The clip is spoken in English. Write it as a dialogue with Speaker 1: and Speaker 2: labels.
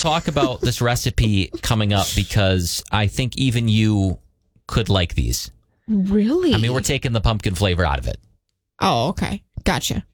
Speaker 1: talk about this recipe coming up because I think even you could like these.
Speaker 2: Really?
Speaker 1: I mean, we're taking the pumpkin flavor out of it.
Speaker 2: Oh, okay. Gotcha.